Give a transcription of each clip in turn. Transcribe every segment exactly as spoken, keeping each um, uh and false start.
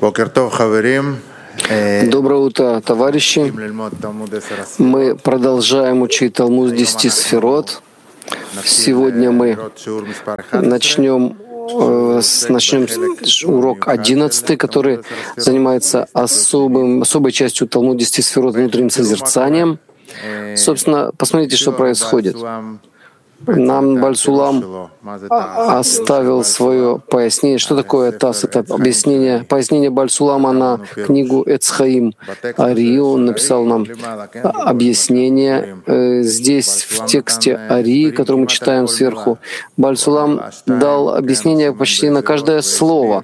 Доброе утро, товарищи. Мы продолжаем учить Талмуд десяти сферот. Сегодня мы начнем, э, с, начнем урок одиннадцатый, который занимается особым, особой частью Талмуд десяти сферот, внутренним созерцанием. Собственно, посмотрите, что происходит. Нам Бааль Сулам оставил свое пояснение. Что такое ТАСС? Это объяснение, пояснение Бааль Сулама на книгу Эц Хаим Ари. Он написал нам объяснение. Здесь, в тексте Ари, который мы читаем сверху, Бааль Сулам дал объяснение почти на каждое слово.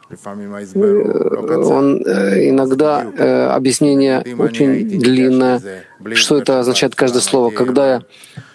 Он иногда объяснение очень длинное. Что это означает каждое слово? Когда я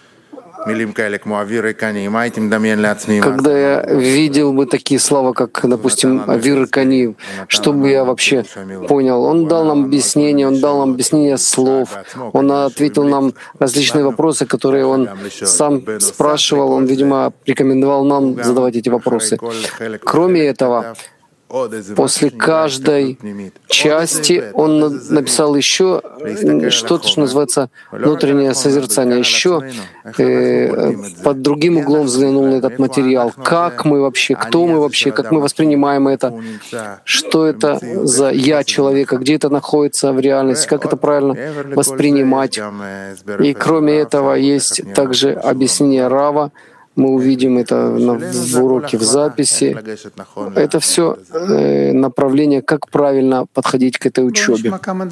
Когда я видел бы такие слова, как, допустим, «авир и кани», что бы я вообще понял? Он дал нам объяснение, он дал нам объяснение слов, он ответил нам различные вопросы, которые он сам спрашивал, он, видимо, рекомендовал нам задавать эти вопросы. Кроме этого, после каждой части он написал еще что-то, что называется внутреннее созерцание. Еще э, под другим углом взглянул на этот материал. Как мы вообще, кто мы вообще, как мы воспринимаем это, что это за «я» человека, где это находится в реальности, как это правильно воспринимать. И кроме этого есть также объяснение Рава. Мы увидим это в уроке в записи. Это все направление, как правильно подходить к этой учебе.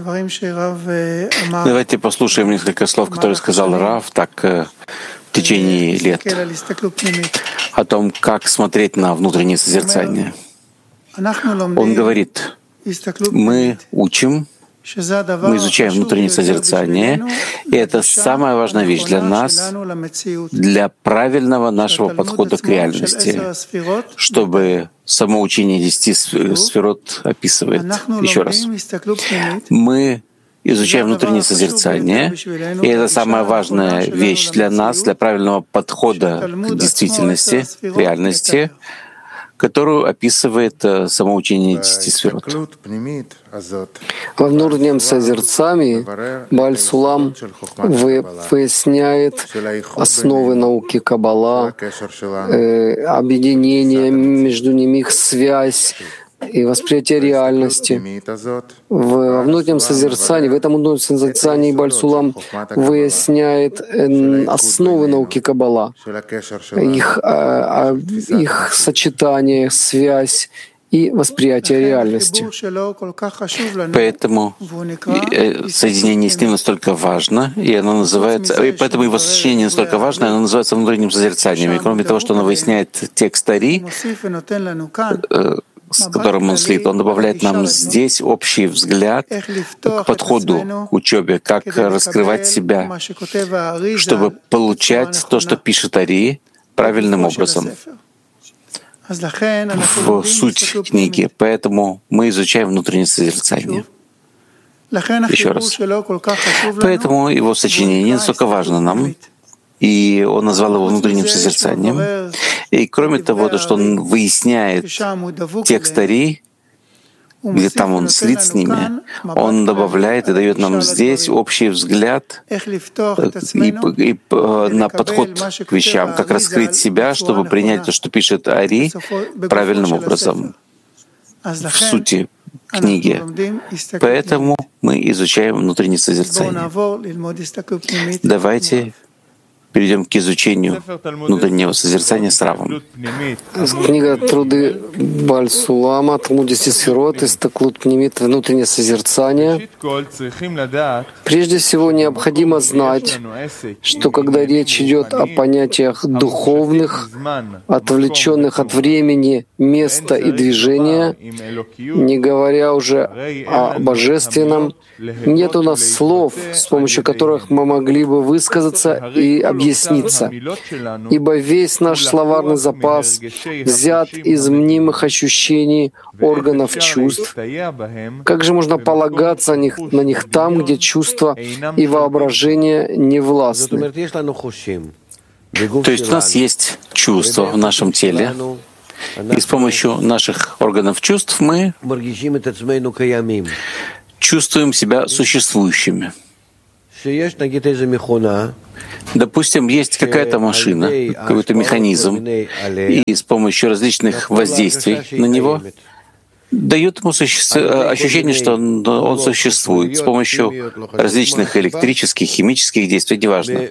Давайте послушаем несколько слов, которые сказал Рав так в течение лет, о том, как смотреть на внутреннее созерцание. Он говорит, мы учим, мы изучаем внутреннее созерцание, и это самая важная вещь для нас, для правильного нашего подхода к реальности, чтобы само учение десяти сферот описывает. Еще раз. Мы изучаем внутреннее созерцание, и это самая важная вещь для нас, для правильного подхода к действительности, к реальности, которую описывает само учение десяти сферот. Во внутреннем созерцании Бааль Сулам поясняет основы науки Каббала, э, объединение между ними, их связь и восприятие реальности. Во внутреннем созерцании, в этом внутреннем созерцании Бааль Сулам выясняет основы науки Каббала, их, их сочетание, связь и восприятие реальности. Поэтому соединение с ним настолько важно, и оно называется, и поэтому его сочинение настолько важно, и оно называется внутренним созерцанием. И кроме того, что оно выясняет текст Ари, с которым он слит, он добавляет нам здесь общий взгляд к подходу к учебе, как раскрывать себя, чтобы получать то, что пишет Ари, правильным образом, в суть книги. Поэтому мы изучаем внутреннее созерцание. Еще раз. Поэтому его сочинение настолько важно нам, и он назвал его внутренним созерцанием. И кроме того, то, что он выясняет текст Ари, где там он слит с ними, он добавляет и дает нам здесь общий взгляд и, и, на подход к вещам, как раскрыть себя, чтобы принять то, что пишет Ари, правильным образом, в сути книги. Поэтому мы изучаем внутреннее созерцание. Давайте перейдем к изучению внутреннего созерцания с Равом. Книга «Труды Бааль Сулама», Талмуд десяти сферот, Истаклут Пнимит, внутреннее созерцание. Прежде всего, необходимо знать, что когда речь идет о понятиях духовных, отвлеченных от времени, места и движения, не говоря уже о божественном, нет у нас слов, с помощью которых мы могли бы высказаться и объясниться, ибо весь наш словарный запас взят из мнимых ощущений органов чувств. Как же можно полагаться на них, на них там, где чувства и воображение не властны? То есть у нас есть чувства в нашем теле, И с помощью наших органов чувств мы чувствуем себя существующими. Допустим, есть какая-то машина, какой-то механизм, и с помощью различных воздействий на него дает ему ощущение, что он, он существует с помощью различных электрических, химических действий, неважно.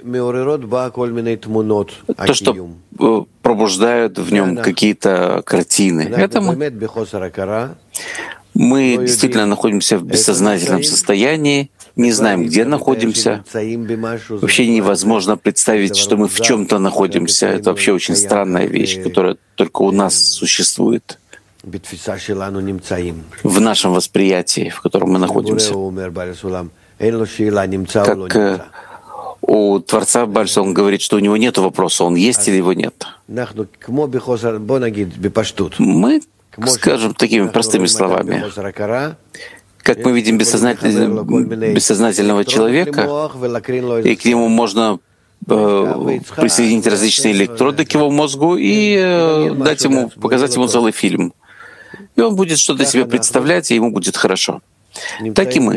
То, что пробуждают в нем какие-то картины. Это мы. Мы действительно находимся в бессознательном состоянии, не знаем, где находимся. Вообще невозможно представить, что мы в чем-то находимся. Это вообще очень странная вещь, которая только у нас существует. В нашем восприятии, в котором мы находимся. Как у Творца Бальса он говорит, что у него нет вопроса, он есть или его нет. Мы, скажем такими простыми словами, как мы видим бессознательного, бессознательного человека, и к нему можно э, присоединить различные электроды к его мозгу и э, дать ему, показать ему целый фильм. И он будет что-то себе представлять, и ему будет хорошо. Так и мы.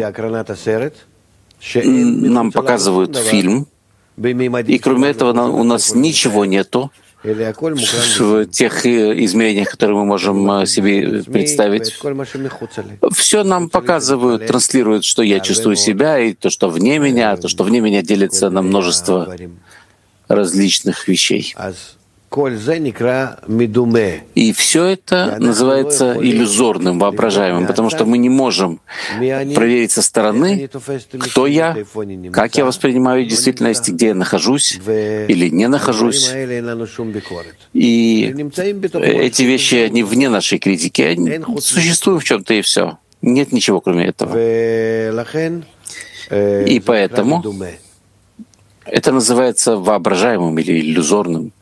Нам показывают фильм, и кроме этого у нас ничего нету в тех измерениях, которые мы можем себе представить. Все нам показывают, транслируют, что я чувствую себя, и то, что вне меня, то, что вне меня делится на множество различных вещей. И все это называется иллюзорным, воображаемым, потому что мы не можем проверить со стороны, кто я, как я воспринимаю действительность, где я нахожусь или не нахожусь. И эти вещи, они вне нашей критики, они существуют в чем-то и все. Нет ничего, кроме этого. И поэтому это называется воображаемым или иллюзорным.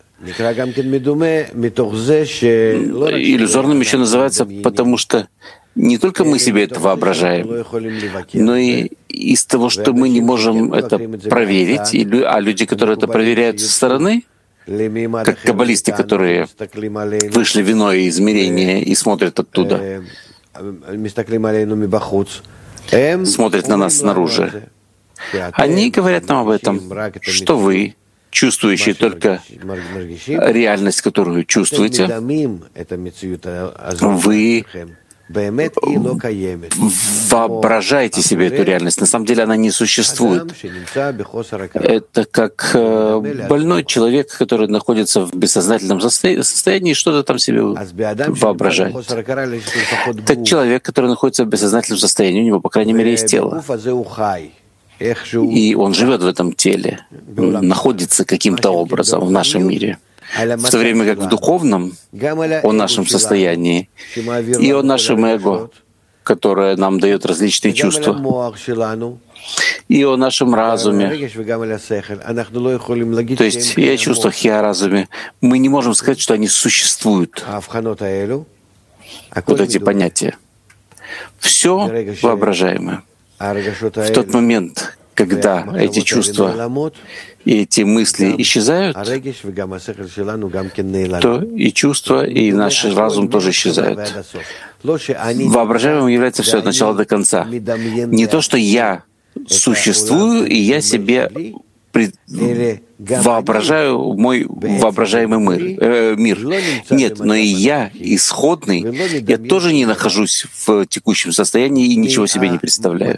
Иллюзорным еще называется, потому что не только мы себе это воображаем, но и из того, что мы не можем это проверить, а люди, которые это проверяют со стороны, как каббалисты, которые вышли в иное измерение и смотрят оттуда, смотрят на нас снаружи, они говорят нам об этом, что вы, чувствующие только реальность, которую чувствуете, вы воображаете себе эту реальность. На самом деле она не существует. Это как больной человек, который находится в бессознательном состоянии и что-то там себе воображает. Так человек, который находится в бессознательном состоянии, у него, по крайней мере, есть тело. И он живет в этом теле, находится каким-то образом в нашем мире. В то время как в духовном, о нашем состоянии и о нашем эго, которое нам дает различные чувства, и о нашем разуме, то есть и о чувствах, и о разуме, мы не можем сказать, что они существуют. Вот эти понятия. Все воображаемое. В тот момент, когда эти чувства и эти мысли исчезают, то и чувства, и наш разум тоже исчезают. Воображаемым является все от начала до конца. Не то, что я существую, и я себе воображаю мой воображаемый мир, э, мир. Нет, но и я, исходный, я тоже не нахожусь в текущем состоянии и ничего себе не представляю.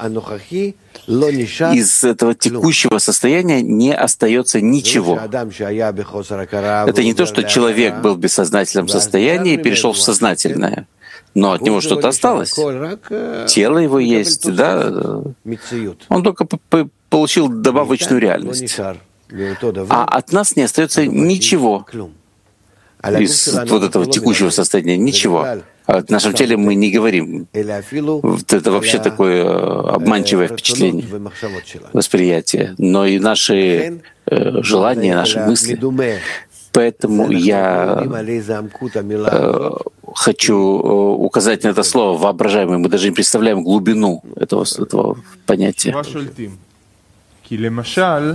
Из этого текущего состояния не остается ничего. Это не то, что человек был в бессознательном состоянии и перешел в сознательное, но от него что-то осталось. Тело его есть, да. Он только получил добавочную реальность. А от нас не остается ничего из вот этого текущего состояния, ничего. А в нашем теле мы не говорим. Вот это вообще такое обманчивое впечатление, восприятие. Но и наши э, желания, наши мысли. Поэтому я э, хочу указать на это слово «воображаемый». Мы даже не представляем глубину этого, этого понятия.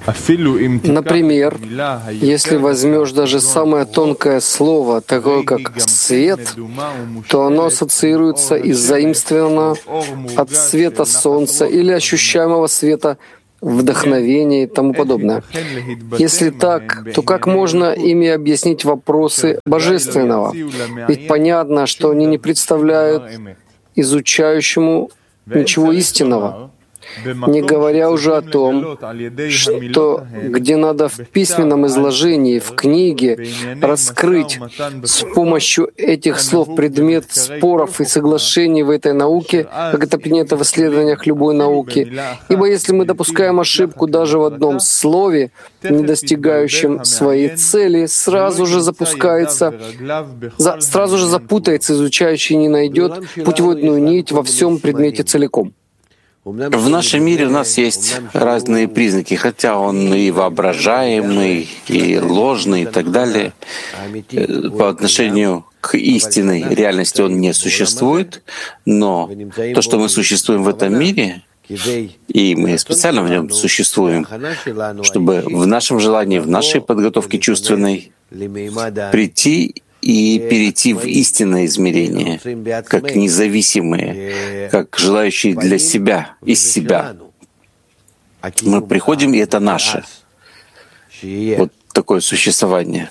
Например, если возьмешь даже самое тонкое слово, такое как «свет», то оно ассоциируется и заимствовано от света солнца или ощущаемого света, вдохновения и тому подобное. Если так, то как можно ими объяснить вопросы Божественного? Ведь понятно, что они не представляют изучающему ничего истинного. Не говоря уже о том, что где надо в письменном изложении, в книге раскрыть с помощью этих слов предмет споров и соглашений в этой науке, как это принято в исследованиях любой науки. Ибо если мы допускаем ошибку даже в одном слове, не достигающем своей цели, сразу же запускается, за, сразу же запутается изучающий и не найдет путеводную нить во всем предмете целиком. В нашем мире у нас есть разные признаки, хотя он и воображаемый, и ложный, и так далее. По отношению к истинной реальности он не существует, но то, что мы существуем в этом мире, и мы специально в нем существуем, чтобы в нашем желании, в нашей подготовке чувственной прийти и перейти в истинное измерение, как независимые, как желающие для себя, из себя. Мы приходим, и это наше. Вот такое существование.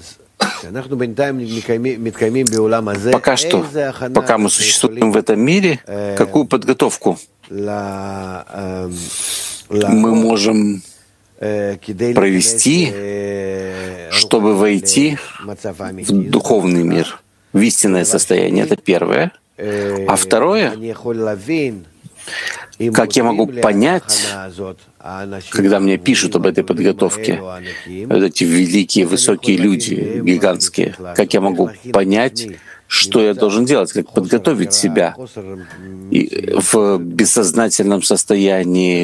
Пока что, пока мы существуем в этом мире, какую подготовку мы можем провести, чтобы войти в духовный мир, в истинное состояние. Это первое. А второе, как я могу понять, когда мне пишут об этой подготовке, вот эти великие, высокие люди, гигантские, как я могу понять, что я должен делать, как подготовить себя и в бессознательном состоянии,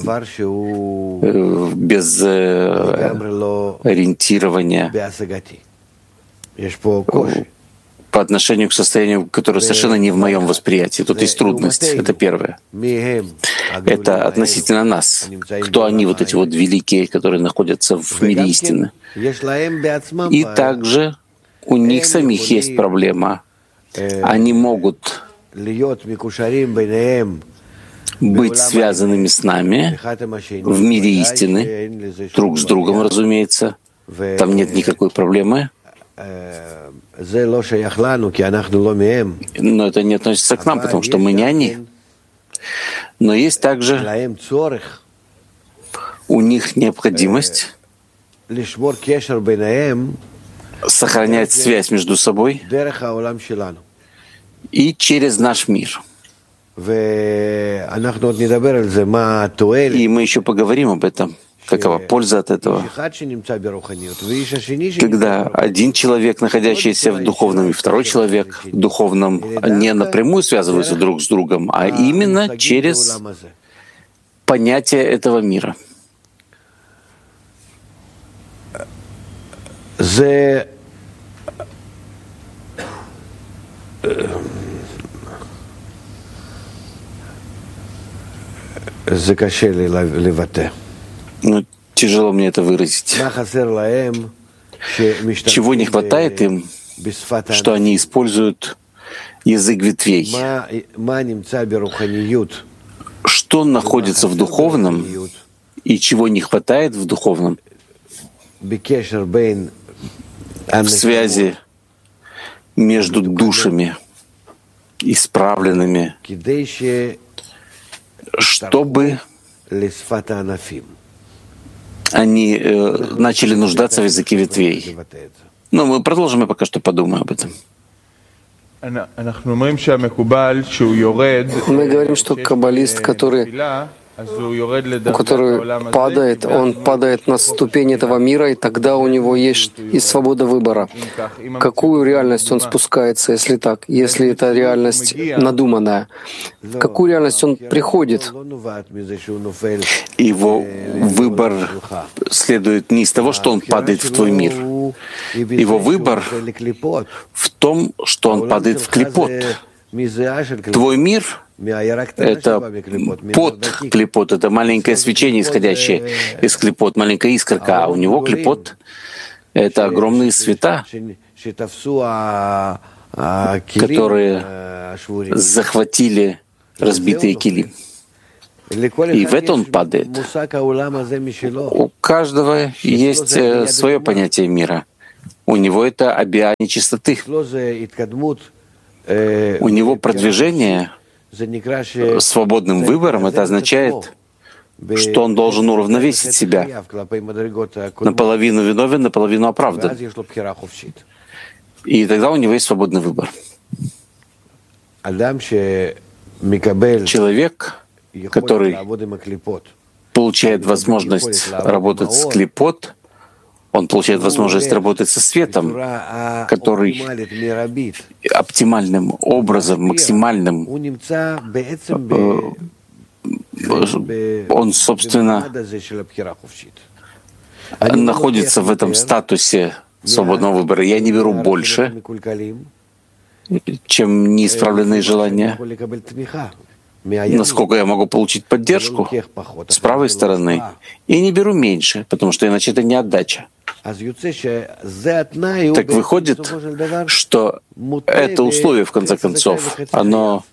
без ориентирования по отношению к состоянию, которое совершенно не в моем восприятии. Тут есть трудность. Это первое. Это относительно нас. Кто они, вот эти вот великие, которые находятся в мире истины. И также у них самих есть проблема. Они могут быть связанными с нами в мире истины, друг с другом, разумеется. Там нет никакой проблемы. Но это не относится к нам, потому что мы не они. Но есть также у них необходимость сохранять связь между собой и через наш мир. И мы еще поговорим об этом, какова польза от этого. Когда один человек, находящийся в духовном, и второй человек в духовном, не напрямую связываются друг с другом, а именно через понятие этого мира. Ну, тяжело мне это выразить. Чего не хватает им, что они используют язык ветвей? Что находится в духовном и чего не хватает в духовном? В связи между душами, исправленными, чтобы они э, начали нуждаться в языке ветвей. Но мы продолжим и пока что подумаем об этом. Мы говорим, что каббалист, который который падает, он падает на ступень этого мира, и тогда у него есть и свобода выбора. Какую реальность он спускается, если так, если это реальность надуманная? В какую реальность он приходит? Его выбор следует не из того, что он падает в твой мир. Его выбор в том, что он падает в клипот. Твой мир — это под клипот, это маленькое свечение, исходящее из клипот, маленькая искорка, а у него клипот — это огромные света, которые захватили разбитые кили. И в это он падает. У каждого есть свое понятие мира. У него это обиа нечистоты. У него продвижение свободным выбором, это означает, что он должен уравновесить себя. Наполовину виновен, наполовину оправдан. И тогда у него есть свободный выбор. Человек, который получает возможность работать с клипот, он получает возможность работать со светом, который оптимальным образом, максимальным, он, собственно, находится в этом статусе свободного выбора. Я не беру больше, чем неисправленные желания. Насколько я могу получить поддержку с правой стороны, и не беру меньше, потому что иначе это не отдача. Так выходит, что это условие, в конце концов, оно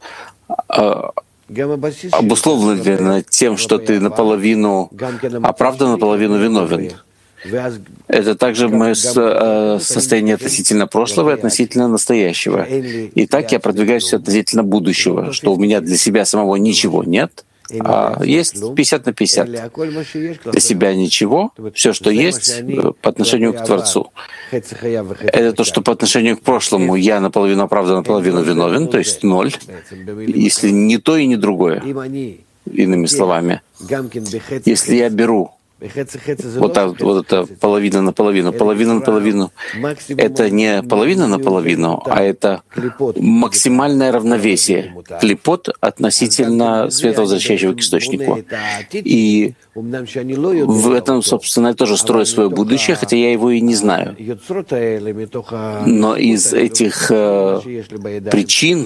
обусловлено тем, что ты наполовину оправдан, наполовину виновен. Это также мое состояние относительно прошлого и относительно настоящего. И так я продвигаюсь относительно будущего, что у меня для себя самого ничего нет, а есть пятьдесят на пятьдесят. Для себя ничего, все, что есть, по отношению к Творцу. Это то, что по отношению к прошлому я наполовину оправдан, наполовину виновен, то есть ноль, если не то и не другое. Иными словами, если я беру Вот, так, вот это половина на половину, половина на половину. Это не половина на половину, а это максимальное равновесие. Клипот относительно света, возвращающего к источнику. И в этом, собственно, я тоже строю свое будущее, хотя я его и не знаю. Но из этих э, причин,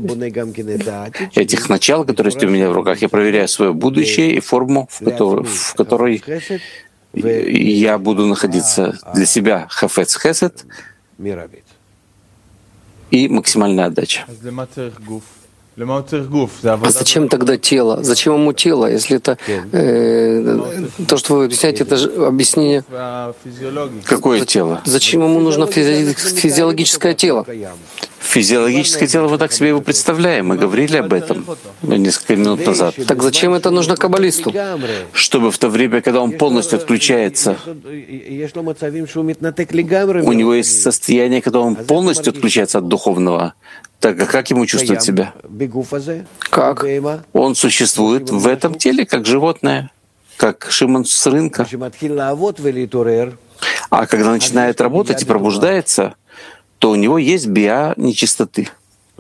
этих начал, которые есть у меня в руках, я проверяю свое будущее и форму, в которой, в которой я буду находиться для себя хафец хесед и максимальная отдача. А зачем тогда тело? Зачем ему тело, если это э, то, что вы объясняете, это же объяснение? Какое тело? Зачем ему нужно физи- физиологическое тело? Физиологическое тело, мы так себе его представляем. Мы говорили об этом несколько минут назад. Так зачем это нужно каббалисту? Чтобы в то время, когда он полностью отключается, у него есть состояние, когда он полностью отключается от духовного. Так а как ему чувствовать себя? Как? Он существует в этом теле, как животное, как Шимон с рынка. А когда начинает работать и пробуждается, то у него есть биа нечистоты.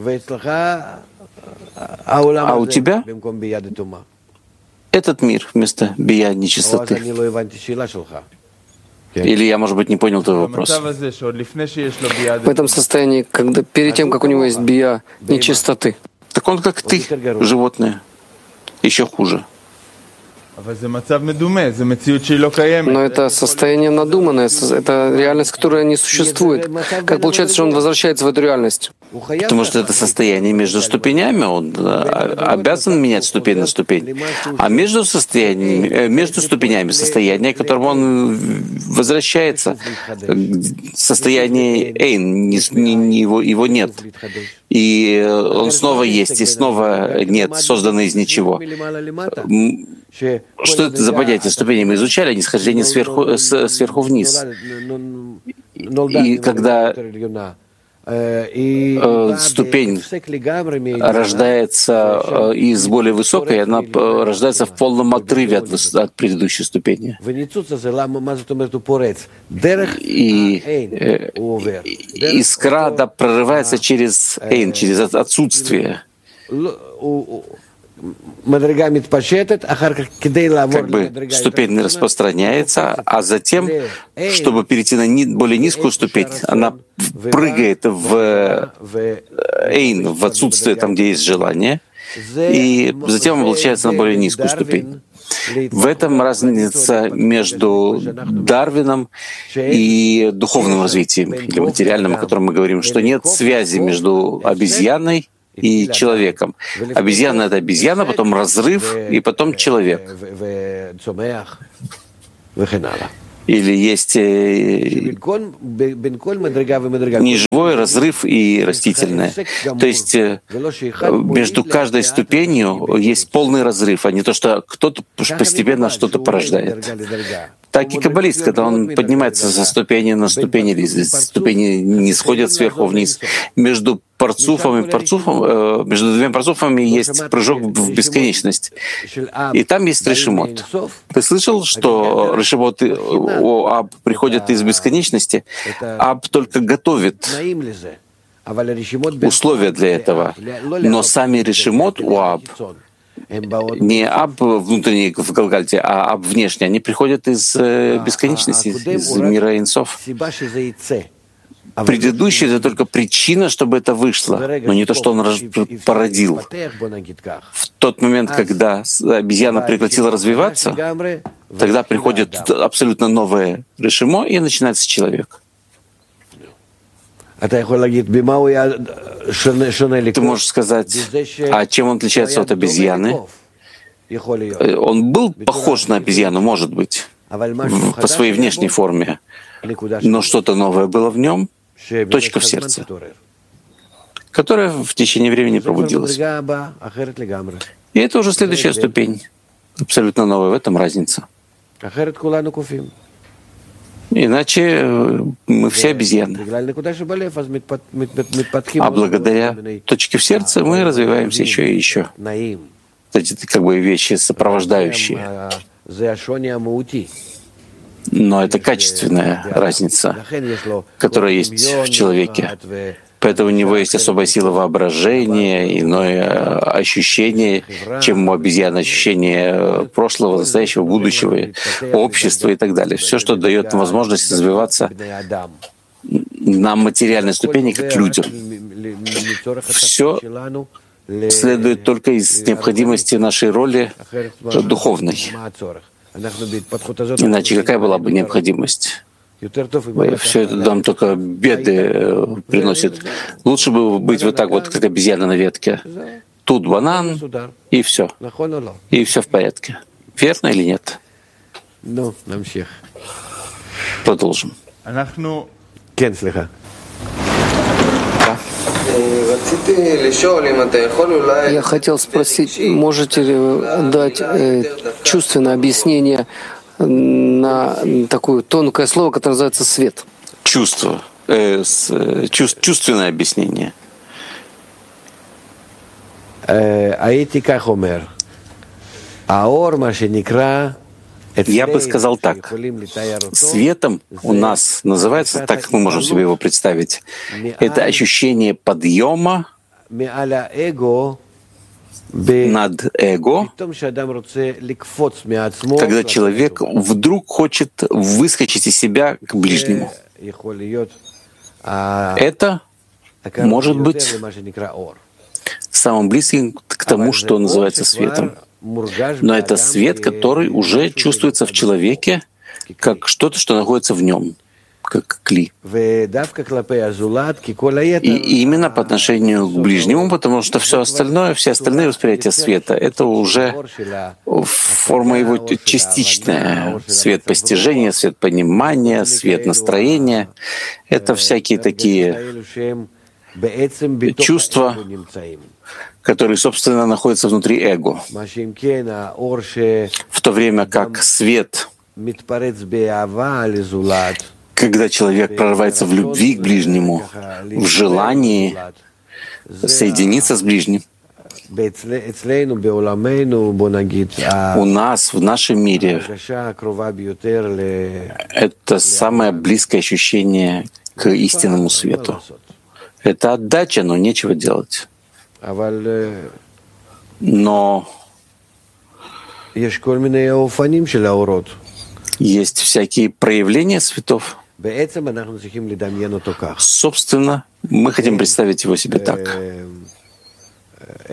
А у тебя этот мир вместо биа нечистоты. Или я, может быть, не понял твой вопрос. В этом состоянии, когда перед тем, как у него есть биа нечистоты. Так он как ты, животное, еще хуже. Но это состояние надуманное, это реальность, которая не существует. Как получается, что он возвращается в эту реальность? Потому что это состояние между ступенями, он обязан менять ступень на ступень. А между, состояниями, между ступенями состояние, к которому он возвращается, состояние эйн, не, не, его, его нет. И он снова есть, и снова нет, созданный из ничего. Что это за понятие ступени? Мы изучали нисхождение сверху, сверху вниз. И когда э, ступень рождается э, из более высокой, она рождается в полном отрыве от, от предыдущей ступени. И э, искра да, прорывается через эйн, через отсутствие. как бы ступень распространяется, а затем, чтобы перейти на более низкую ступень, она прыгает в эйн, в отсутствие там, где есть желание, и затем облачается на более низкую ступень. В этом разница между Дарвином и духовным развитием, или материальным, о котором мы говорим, что нет связи между обезьяной и человеком. Обезьяна — это обезьяна, потом разрыв, и потом человек. Или есть неживой разрыв и растительное. То есть между каждой ступенью есть полный разрыв, а не то, что кто-то постепенно что-то порождает. Так и каббалист, когда он поднимается со ступени на ступень, или ступени не сходят сверху вниз, между парцуфом и парцуфом, э, между двумя парцуфами есть прыжок в бесконечность. И там есть решимот. Ты слышал, что решимот у Аб приходят из бесконечности? Аб только готовит условия для этого. Но сами решимот у Аб, не Аб внутренний в Галгальте, а Аб внешний, они приходят из э, бесконечности, из мира Эйнсов. Предыдущий — это только причина, чтобы это вышло, но не то, что он породил. В тот момент, когда обезьяна прекратила развиваться, тогда приходит абсолютно новое решимо, и начинается человек. Ты можешь сказать, а чем он отличается от обезьяны? Он был похож на обезьяну, может быть, по своей внешней форме, но что-то новое было в нем, точка в сердце, которая в течение времени пробудилась. И это уже следующая ступень, абсолютно новая, в этом разница. Иначе мы все обезьяны. А благодаря точке в сердце мы развиваемся еще и еще. Кстати, это как бы вещи сопровождающие. Но это качественная разница, которая есть в человеке. Поэтому у него есть особая сила воображения, иное ощущение, чем у обезьяны, ощущение прошлого, настоящего, будущего, общества и так далее. Все, что дает нам возможность развиваться на материальной ступени, как людям. Все следует только из необходимости нашей роли духовной. Иначе какая была бы необходимость? Все это нам только беды приносит. Лучше бы быть вот так вот, как обезьяна на ветке. Тут банан, и все. И все в порядке. Верно или нет? Продолжим. Я хотел спросить, можете ли вы дать э, чувственное объяснение на такое тонкое слово, которое называется свет? Чувство. Э, с, чувств, чувственное объяснение. Я бы сказал так. Светом у нас называется, так как мы можем себе его представить, это ощущение подъема над эго, когда человек вдруг хочет выскочить из себя к ближнему. Это может быть самым близким к тому, что называется светом. Но это свет, который уже чувствуется в человеке как что-то, что находится в нем, как кли. И именно по отношению к ближнему, потому что все остальное, все остальные восприятия света — это уже форма его частичная. Свет постижения, свет понимания, свет настроения — это всякие такие чувства, которые, собственно, находятся внутри эго. В то время как свет, когда человек прорывается в любви к ближнему, в желании соединиться с ближним, у нас, в нашем мире, это самое близкое ощущение к истинному свету. Это отдача, но нечего делать. Но есть всякие проявления светов. Собственно, мы хотим представить его себе так. У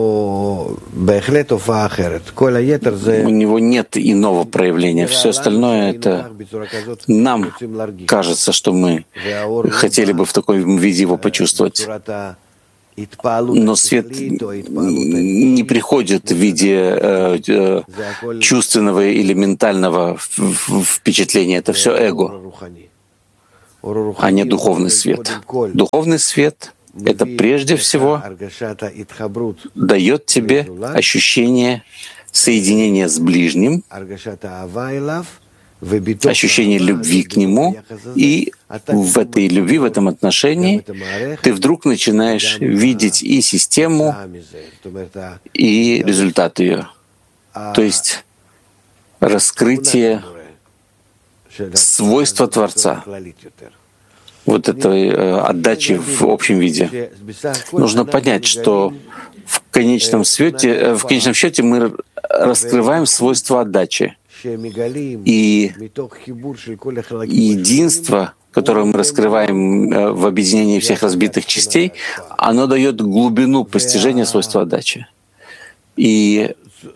него нет иного проявления. Все остальное — это нам кажется, что мы хотели бы в таком виде его почувствовать. Но свет не приходит в виде э, э, чувственного или ментального впечатления. Это все эго, а не духовный свет. Духовный свет — это прежде всего дает тебе ощущение соединения с ближним, ощущение любви к нему, и в этой любви, в этом отношении ты вдруг начинаешь видеть и систему, и результат ее. То есть раскрытие свойства Творца, вот этой отдачи в общем виде. Нужно понять, что в конечном счете, в конечном счете мы раскрываем свойства отдачи. И единство, которое мы раскрываем в объединении всех разбитых частей, оно дает глубину постижения свойства отдачи. И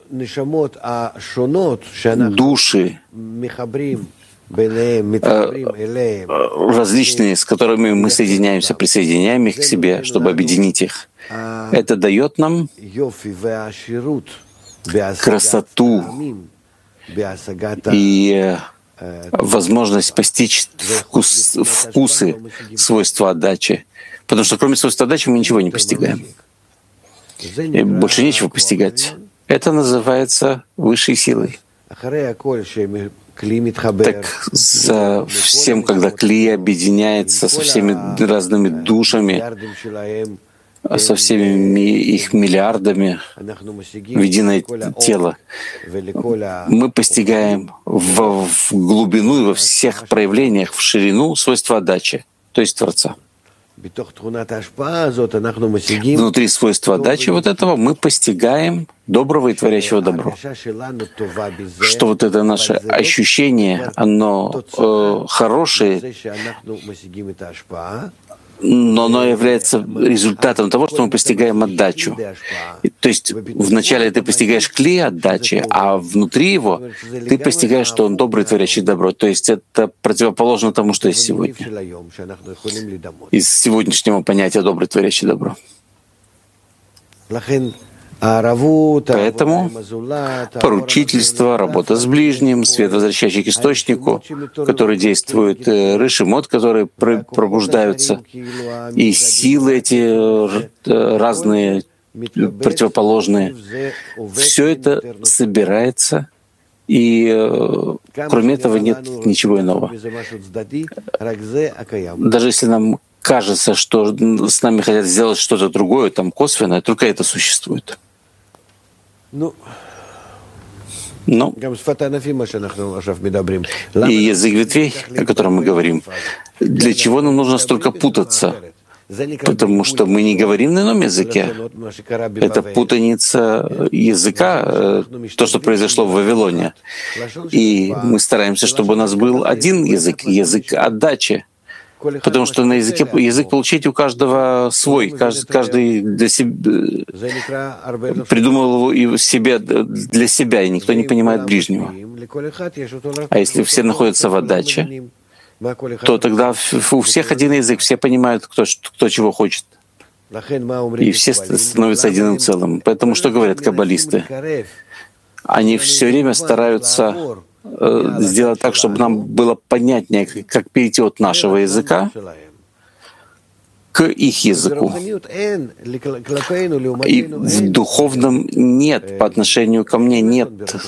души различные, с которыми мы соединяемся, присоединяем их к себе, чтобы объединить их. Это дает нам красоту и возможность постичь вкус, вкусы свойства отдачи. Потому что кроме свойства отдачи мы ничего не постигаем. И больше нечего постигать. Это называется высшей силой. Так со всем, когда кли объединяется со всеми разными душами, со всеми их миллиардами в единое тело, мы постигаем в, в глубину и во всех проявлениях, в ширину свойства отдачи, то есть Творца. Внутри свойства отдачи вот этого мы постигаем доброго и творящего добро. Что вот это наше ощущение, оно э, хорошее, но оно является результатом того, что мы постигаем отдачу. То есть вначале ты постигаешь кли отдачи, а внутри его ты постигаешь, что он добрый, творящий добро. То есть это противоположно тому, что есть сегодня. Из сегодняшнего понятия добрый, творящий добро. Поэтому поручительство, работа с ближним, свет, возвращающий к источнику, который действует, рышимот, которые пробуждаются, и силы эти разные, противоположные, все это собирается, и кроме этого нет ничего иного. Даже если нам кажется, что с нами хотят сделать что-то другое, там косвенное, только это существует. Но и язык ветвей, о котором мы говорим, для чего нам нужно столько путаться? Потому что мы не говорим на ином языке. Это путаница языка, то, что произошло в Вавилоне. И мы стараемся, чтобы у нас был один язык, язык отдачи. Потому что на языке язык получить у каждого свой, каждый, каждый для себя придумал его себе для себя, и никто не понимает ближнего. А если все находятся в отдаче, то тогда у всех один язык, все понимают, кто, кто чего хочет. И все становятся единым целым. Поэтому что говорят каббалисты? Они все время стараются сделать так, чтобы нам было понятнее, как перейти от нашего языка к их языку. И в духовном нет, по отношению ко мне нет.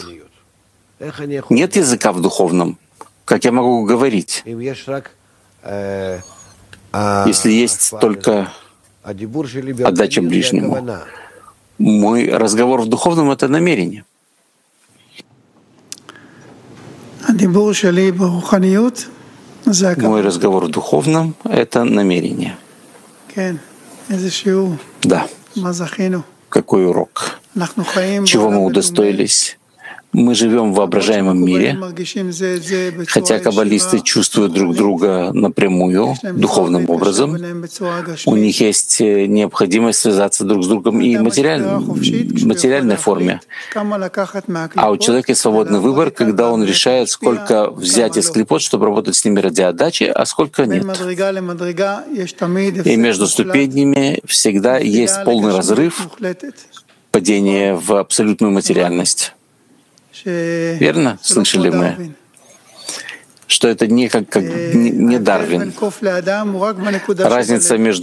Нет языка в духовном. Как я могу говорить? Если есть только отдача ближнему. Мой разговор в духовном — это намерение. Мой разговор в духовном — это намерение. Да. Какой урок чего мы удостоились. Мы живем в воображаемом мире, хотя каббалисты чувствуют друг друга напрямую, духовным образом. У них есть необходимость связаться друг с другом и в материаль... материальной форме. А у человека есть свободный выбор, когда он решает, сколько взять из клипот, чтобы работать с ними ради отдачи, а сколько нет. И между ступенями всегда есть полный разрыв, падение в абсолютную материальность. Верно? Слышали мы, что это не как, как не Дарвин. Разница между